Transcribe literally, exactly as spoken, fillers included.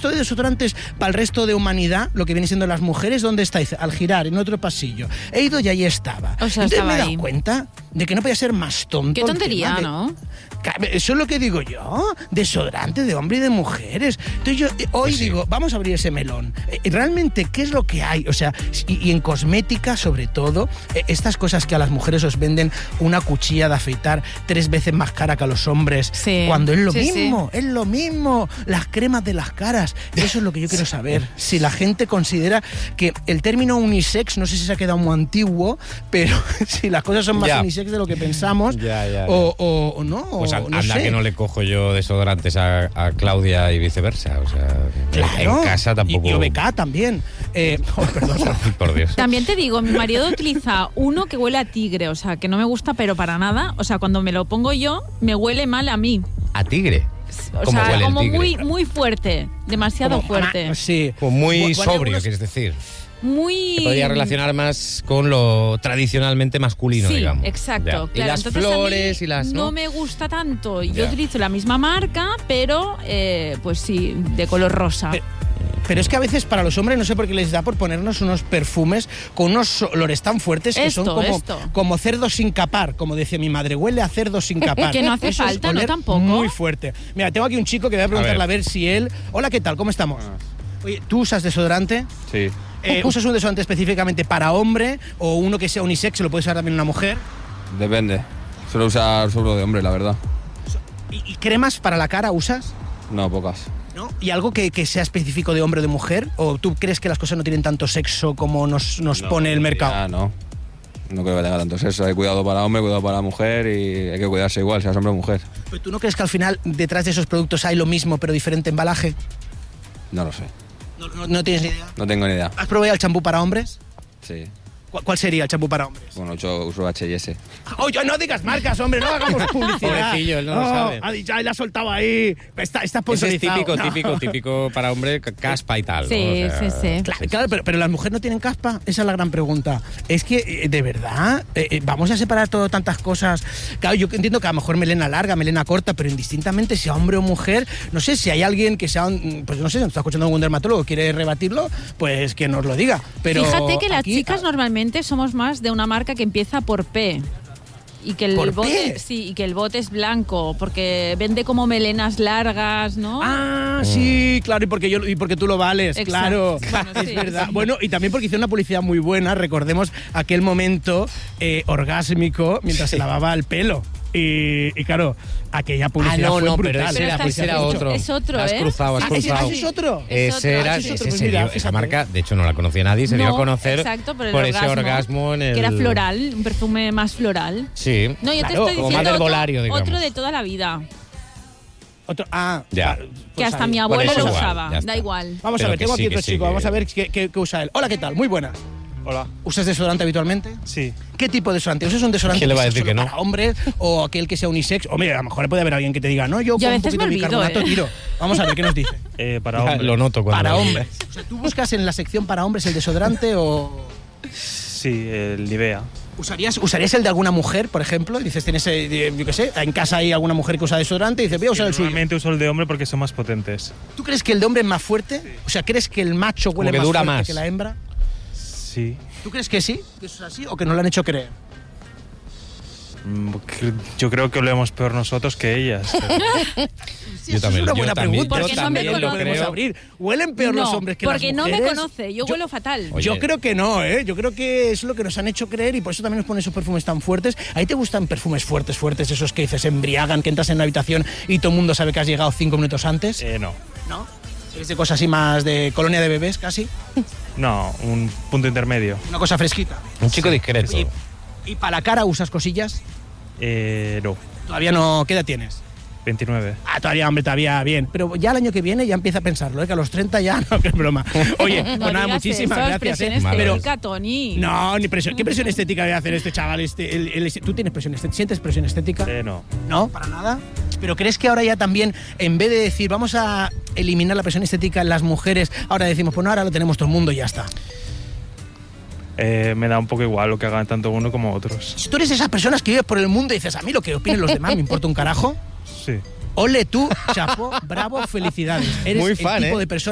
resto de desodorantes para el resto de humanidad, lo que viene siendo las mujeres, ¿dónde está? Dice, al girar, en otro pasillo. He ido y ahí estaba. O sea, Entonces estaba me he dado ahí. cuenta de que no podía ser más tonto. Qué tontería, el tema de, ¿no? Eso es lo que digo yo, desodorante de hombre y de mujeres. Entonces yo eh, hoy Pues sí. digo, vamos a abrir ese melón. Eh, realmente, ¿qué es lo que hay? O sea, y, y en cosmética, sobre todo, eh, estas cosas que a las mujeres os venden una cuchilla de afeitar tres veces más cara que a los hombres, Sí, cuando es lo sí, mismo, es lo mismo. Las cremas de las caras. Y eso es lo que yo quiero saber. Si la gente considera que el término unisex, no sé si se ha quedado muy antiguo, pero si las cosas son más Ya. unisex de lo que pensamos, Ya, ya, ya. O, o, o no, Pues o an- no anda sé. que no le cojo yo desodorantes a, a Claudia y viceversa. O sea, Claro. en casa tampoco. Y, y O B K también. Eh, oh, perdón. Por Dios. También te digo, mi marido utiliza uno que huele a tigre, o sea, que no me gusta, pero para nada. O sea, cuando me lo pongo yo, me huele mal a mí. ¿A tigre? O ¿Cómo sea, huele el como tigre? muy, muy fuerte, demasiado Como- fuerte. ah, sí. Como muy Bu- bueno, sobrio, algunos- quieres decir. Muy... Se podría relacionar más con lo tradicionalmente masculino, Sí, digamos. exacto. Ya. Claro. Y las Entonces, flores a mí y las. no ¿no? me gusta tanto. Yo Ya. utilizo la misma marca, pero eh, pues sí, de color rosa. Pero- Pero es que a veces para los hombres no sé por qué les da por ponernos unos perfumes con unos olores tan fuertes que Esto, son como, esto. como cerdo sin capar, como decía mi madre, huele a cerdo sin capar. Que no hace Eso es falta, ¿no? oler Tampoco. Muy fuerte. Mira, tengo aquí un chico que voy a preguntarle a A ver. ver. si él... Hola, ¿qué tal? ¿Cómo estamos? Oye, ¿tú usas desodorante? Sí, Eh, ¿Usas un desodorante específicamente para hombre o uno que sea unisex, lo puede usar también una mujer? depende. Suelo usar solo de hombre, la verdad. ¿Y, y cremas para la cara usas? No, pocas. ¿No? ¿Y algo que, que sea específico de hombre o de mujer? ¿O tú crees que las cosas no tienen tanto sexo como nos, nos No, pone el mercado? Ah, no. No creo que tenga tanto sexo. Hay cuidado para hombre, cuidado para mujer y hay que cuidarse igual, seas hombre o mujer. ¿Pero tú no crees que al final detrás de esos productos hay lo mismo pero diferente embalaje? No lo sé. No, no- no tienes ni idea. No tengo ni idea. ¿Has probado el champú para hombres? Sí. ¿Cuál, cuál sería el champú para hombres? Bueno, yo uso H y S. Oye, no digas marcas, hombre, no hagamos publicidad. Pobrecillo, él no lo Oh, sabe. Ha dicho, ay, la ha soltado ahí. Está, está Ese es sponsorizado. típico, No. típico, típico para hombre, ca- caspa y tal. ¿no? Sí, O sea, sí, sí. Claro, claro, pero, pero las mujeres no tienen caspa. Esa es la gran pregunta. Es que, eh, de verdad, eh, eh, vamos a separar todo tantas cosas. Claro, yo entiendo que a lo mejor melena larga, melena corta, pero indistintamente sea hombre o mujer, no sé si hay alguien que sea, un- pues no sé, nos está escuchando algún dermatólogo, quiere rebatirlo, pues que nos lo diga. Pero Fíjate que las aquí, chicas normalmente somos más de una marca que empieza por P. Y que el ¿Por bote, P? sí, y que el bote es blanco, porque vende como melenas largas, ¿no? Ah, sí, claro, y porque yo y porque tú lo vales, Exacto. claro. Bueno, es sí, verdad. sí. Bueno, y también porque hizo una publicidad muy buena, recordemos aquel momento eh, orgásmico mientras se lavaba el pelo. Y, y claro, aquella Ah, publicidad no, fue no, pero brutal. ese Pero era, está- ese era es otro. otro, es otro, Has ¿eh? cruzado, has Ah, ese- ah, cruzado. ese es otro. Es Ese otro, era, ese es ese otro, pues se mira, dio- esa fíjate. marca, de hecho no la conocía nadie, se dio No, a conocer exacto, por, el por ese orgasmo, orgasmo en el... que era floral, un perfume más floral. Sí. No, yo te Claro, estoy como diciendo más del otro, volario, digamos. otro de toda la vida, Otro, ah, Ya. vale, pues que hasta ahí. mi Bueno, abuelo es lo igual, usaba, ya está. da igual. Vamos Pero a ver, que tengo sí, aquí que otro sí, chico, que- vamos a ver qué, qué- qué usa él. Hola, ¿qué tal? Muy buena. Hola, ¿Usas desodorante habitualmente? sí. ¿Qué tipo de desodorante? ¿Usas un desodorante ¿Quién le va a sea decir solo que no? para hombres o aquel que sea unisex? Hombre, a lo mejor puede haber alguien que te diga, no, yo Yo a con un veces poquito me de olvido, bicarbonato ¿eh? tiro. Vamos a ver qué nos dice. Eh, para Ya, hombre. lo noto cuando Para lo- hombres. O sea, ¿tú buscas en la sección para hombres el desodorante o Sí, el Nivea. usarías, usarías el de alguna mujer, por ejemplo? Dices, tienes, eh, yo qué sé, en casa hay alguna mujer que usa desodorante y dices, voy a usar el suyo. Normalmente uso el de hombre porque son más potentes. ¿Tú crees que el de hombre es más fuerte? O sea, ¿crees que el macho huele que más dura fuerte más. que la hembra? Sí. ¿Tú crees que sí? ¿Que eso es así o que nos lo han hecho creer? Mm, cre- Yo creo que olemos peor nosotros que ellas. pero- Sí, Yo eso también- es una yo buena también- pregunta. yo Eso también también lo lo podemos creo. abrir. ¿Huelen peor los No, hombres que porque las no me mujeres? conoce, yo huelo fatal. Oye. Yo creo que no, ¿eh? Yo creo que es lo que nos han hecho creer y por eso también nos ponen esos perfumes tan fuertes. ¿A ti te gustan perfumes fuertes, fuertes, esos que dices embriagan, que entras en una habitación y todo el mundo sabe que has llegado cinco minutos antes? eh, no. ¿No? ¿Es de cosas así más de colonia de bebés, casi? No, un punto intermedio. Una cosa fresquita. Un chico discreto. Oye, ¿y para la cara usas cosillas? Eh, no. Todavía no... ¿Qué edad tienes? veintinueve. Ah, todavía, hombre, todavía bien. Pero ya el año que viene ya empieza a pensarlo, ¿eh? Que a los treinta ya... No, que es broma. Oye, No pues nada, digas muchísimas eso, gracias, es ¿eh? presión Pero- estética, Tony. No, ni presión. ¿Qué presión estética debe hacer este chaval? Este, el- el- ¿Tú tienes presión estética? ¿Sientes presión estética? Eh, no. No, para nada. ¿Pero crees que ahora ya también, en vez de decir vamos a eliminar la presión estética en las mujeres, ahora decimos, pues no, ahora lo tenemos todo el mundo y ya está? Eh, me da un poco igual lo que hagan tanto uno como otros. Si tú eres esas personas que vives por el mundo y dices, a mí lo que opinen los demás me importa un carajo, Sí. ole tú, chapó, bravo, felicidades. Eres Muy el fan, tipo ¿eh? de persona